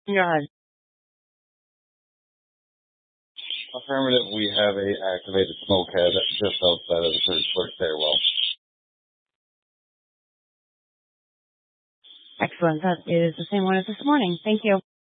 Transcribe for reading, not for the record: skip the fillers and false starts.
Go ahead. Affirmative, we have a activated smoke head just outside of the third floor stairwell. Excellent. That is the same one as this morning. Thank you.